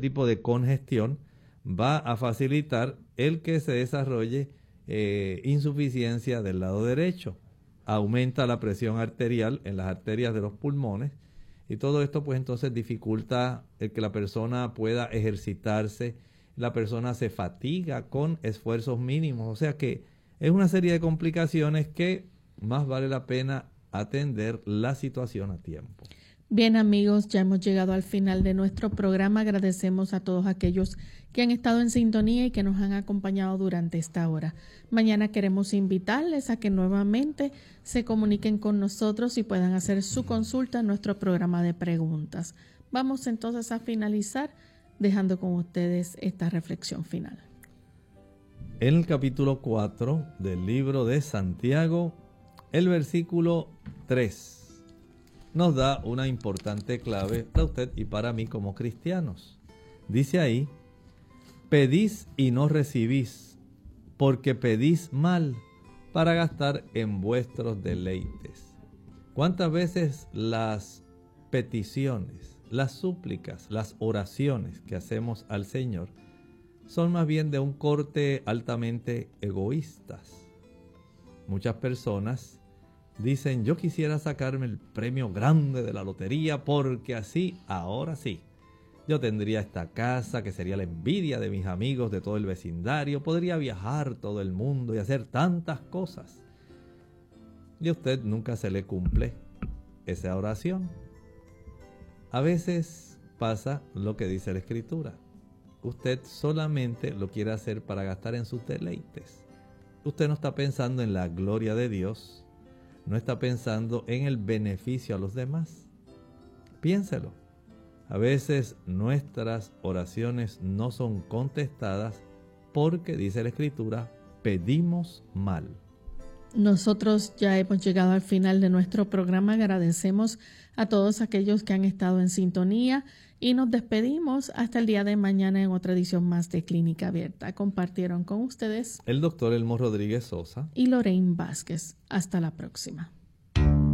tipo de congestión va a facilitar el que se desarrolle insuficiencia del lado derecho. Aumenta la presión arterial en las arterias de los pulmones y todo esto pues entonces dificulta el que la persona pueda ejercitarse. La persona se fatiga con esfuerzos mínimos, o sea que es una serie de complicaciones que más vale la pena atender la situación a tiempo. Bien, amigos, ya hemos llegado al final de nuestro programa. Agradecemos a todos aquellos que han estado en sintonía y que nos han acompañado durante esta hora. Mañana queremos invitarles a que nuevamente se comuniquen con nosotros y puedan hacer su consulta en nuestro programa de preguntas. Vamos entonces a finalizar dejando con ustedes esta reflexión final. En el capítulo 4 del libro de Santiago, el versículo 3 nos da una importante clave para usted y para mí como cristianos. Dice ahí: pedís y no recibís, porque pedís mal para gastar en vuestros deleites. ¿Cuántas veces las peticiones, las súplicas, las oraciones que hacemos al Señor son más bien de un corte altamente egoístas? Muchas personas dicen: yo quisiera sacarme el premio grande de la lotería porque así, ahora sí, yo tendría esta casa que sería la envidia de mis amigos de todo el vecindario, podría viajar todo el mundo y hacer tantas cosas. Y a usted nunca se le cumple esa oración. A veces pasa lo que dice la Escritura. Usted solamente lo quiere hacer para gastar en sus deleites. Usted no está pensando en la gloria de Dios, no está pensando en el beneficio a los demás. Piénselo. A veces nuestras oraciones no son contestadas porque, dice la Escritura, pedimos mal. Nosotros ya hemos llegado al final de nuestro programa. Agradecemos a todos aquellos que han estado en sintonía y nos despedimos hasta el día de mañana en otra edición más de Clínica Abierta. Compartieron con ustedes el doctor Elmo Rodríguez Sosa y Lorraine Vázquez. Hasta la próxima.